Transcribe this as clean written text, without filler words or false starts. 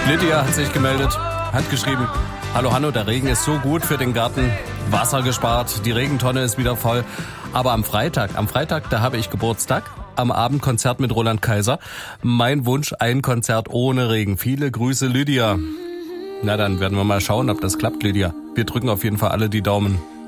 Lydia hat sich gemeldet, hat geschrieben: Hallo Hanno, der Regen ist so gut für den Garten, Wasser gespart, die Regentonne ist wieder voll. Aber am Freitag, da habe ich Geburtstag, am Abend Konzert mit Roland Kaiser. Mein Wunsch, ein Konzert ohne Regen. Viele Grüße, Lydia. Na, dann werden wir mal schauen, ob das klappt, Lydia. Wir drücken auf jeden Fall alle die Daumen.